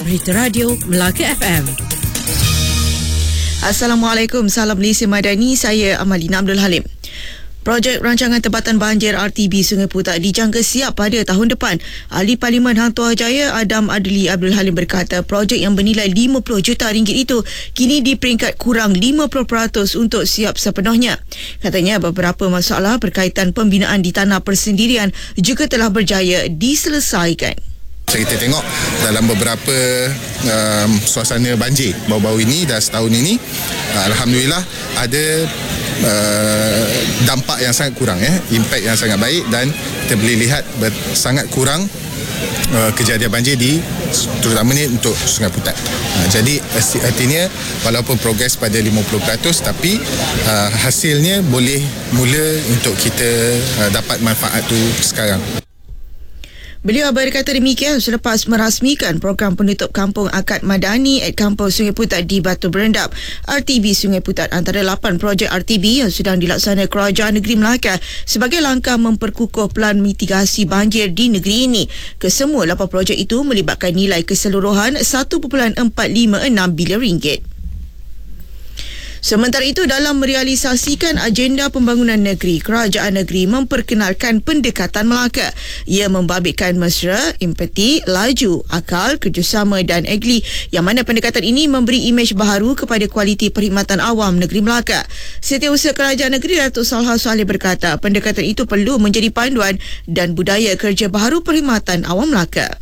Berita Radio Melaka FM. Assalamualaikum, salam Malaysia Madani. Saya Amalina Abdul Halim. Projek rancangan tempatan banjir RTB Sungai Putat dijangka siap pada tahun depan. Ahli Parlimen Hang Tuah Jaya Adam Adli Abdul Halim berkata projek yang bernilai 50 juta ringgit itu kini di peringkat kurang 50% untuk siap sepenuhnya. Katanya beberapa masalah berkaitan pembinaan di tanah persendirian juga telah berjaya diselesaikan. Kita tengok dalam beberapa suasana banjir baru-baru ini dan setahun ini, alhamdulillah ada dampak yang sangat kurang, impact yang sangat baik, dan kita boleh lihat sangat kurang kejadian banjir terutamanya untuk Sungai Putat. Jadi artinya walaupun progres pada 50%, tapi hasilnya boleh mula untuk kita dapat manfaat tu sekarang. Beliau berkata demikian selepas merasmikan program penutup kampung akad madani at Kampung Sungai Putat di Batu Berendap. RTB Sungai Putat antara 8 projek RTB yang sedang dilaksana Kerajaan Negeri Melaka sebagai langkah memperkukuh pelan mitigasi banjir di negeri ini. Kesemua 8 projek itu melibatkan nilai keseluruhan 1.456 bilion ringgit. Sementara itu, dalam merealisasikan agenda pembangunan negeri, Kerajaan Negeri memperkenalkan pendekatan Melaka. Ia membabitkan mesra, empati, laju, akal, kerjasama dan agli, yang mana pendekatan ini memberi imej baharu kepada kualiti perkhidmatan awam negeri Melaka. Setiausaha Kerajaan Negeri Datuk Salha Saleh berkata pendekatan itu perlu menjadi panduan dan budaya kerja baharu perkhidmatan awam Melaka.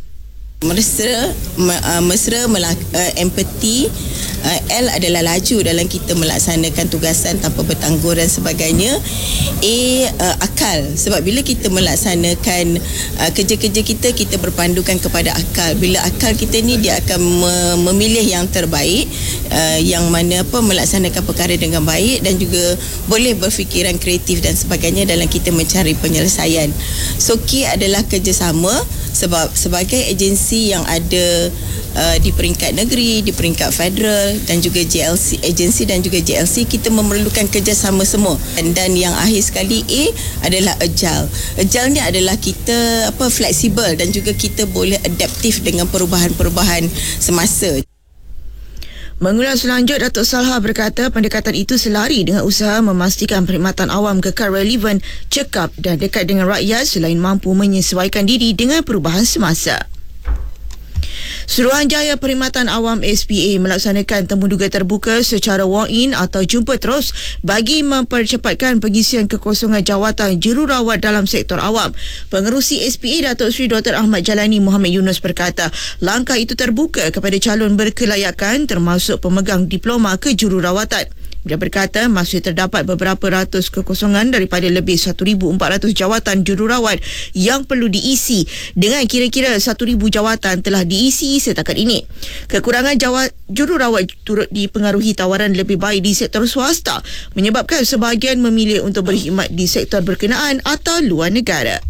Mesra, empati, L adalah laju dalam kita melaksanakan tugasan tanpa bertangguh dan sebagainya. Akal, sebab bila kita melaksanakan kerja-kerja kita berpandukan kepada akal. Bila akal kita ni dia akan memilih yang terbaik, yang mana melaksanakan perkara dengan baik dan juga boleh berfikiran kreatif dan sebagainya dalam kita mencari penyelesaian. So key adalah kerjasama, sebab sebagai agensi yang ada di peringkat negeri, di peringkat federal dan juga JLC, agensi dan juga JLC, kita memerlukan kerjasama semua. Dan yang akhir sekali adalah agile. Agile ni adalah kita fleksibel dan juga kita boleh adaptif dengan perubahan-perubahan semasa. Mengulas lanjut, Datuk Salha berkata pendekatan itu selari dengan usaha memastikan perkhidmatan awam kekal relevan, cekap dan dekat dengan rakyat selain mampu menyesuaikan diri dengan perubahan semasa. Suruhanjaya Perkhidmatan Awam SPA melaksanakan temuduga terbuka secara walk-in atau jumpa terus bagi mempercepatkan pengisian kekosongan jawatan jururawat dalam sektor awam. Pengerusi SPA Datuk Seri Dr. Ahmad Jalani Muhammad Yunus berkata langkah itu terbuka kepada calon berkelayakan termasuk pemegang diploma kejururawatan. Dia berkata masih terdapat beberapa ratus kekosongan daripada lebih 1,400 jawatan jururawat yang perlu diisi, dengan kira-kira 1,000 jawatan telah diisi setakat ini. Kekurangan jururawat turut dipengaruhi tawaran lebih baik di sektor swasta, menyebabkan sebahagian memilih untuk berkhidmat di sektor berkenaan atau luar negara.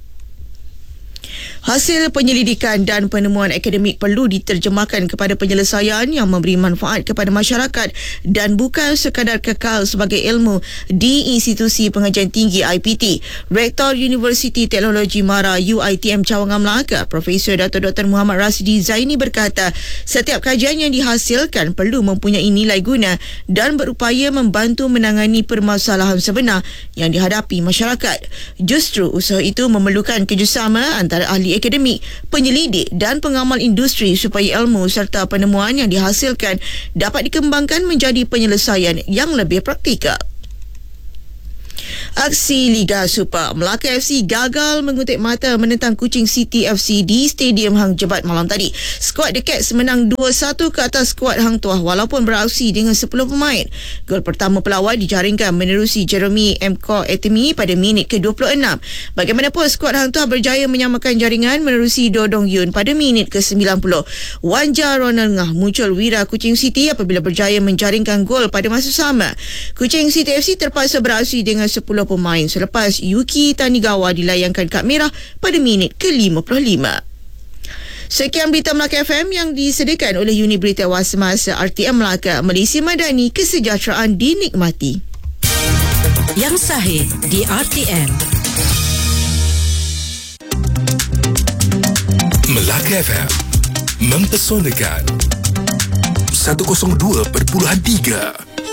Hasil penyelidikan dan penemuan akademik perlu diterjemahkan kepada penyelesaian yang memberi manfaat kepada masyarakat dan bukan sekadar kekal sebagai ilmu di institusi pengajian tinggi IPT. Rektor Universiti Teknologi Mara UiTM Cawangan Melaka, Profesor Dr. Muhammad Rasdi Zaini berkata, setiap kajian yang dihasilkan perlu mempunyai nilai guna dan berupaya membantu menangani permasalahan sebenar yang dihadapi masyarakat. Justru usaha itu memerlukan kerjasama antara ahli akademik, penyelidik dan pengamal industri supaya ilmu serta penemuan yang dihasilkan dapat dikembangkan menjadi penyelesaian yang lebih praktikal. Aksi Liga Super, Melaka FC gagal mengutip mata menentang Kuching City FC di Stadium Hang Jebat malam tadi. Skuad The Cats menang 2-1 ke atas skuad Hang Tuah walaupun beraksi dengan 10 pemain. Gol pertama pelawat dijaringkan menerusi Jeremy Mko Etemi pada minit ke-26. Bagaimanapun skuad Hang Tuah berjaya menyamakan jaringan menerusi Dodong Yun pada minit ke-90. Wanja Ronald Ngah muncul wira Kuching City apabila berjaya menjaringkan gol pada masa sama. Kuching City FC terpaksa beraksi dengan 10 pemain selepas Yuki Tanigawa dilayangkan kad merah pada minit ke-55. Sekian berita Melaka FM yang disediakan oleh Unit Berita Awal Semasa RTM Melaka. Malaysia Madani, kesejahteraan dinikmati. Yang sahih di RTM. Melaka FM. mempesonakan 102.3